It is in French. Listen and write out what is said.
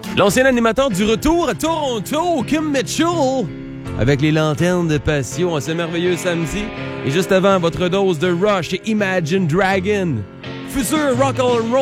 L'ancien animateur du retour à Toronto, Kim Mitchell, avec les lanternes de passion à ce merveilleux samedi. Et juste avant, votre dose de Rush et Imagine Dragon. Futur rock and roll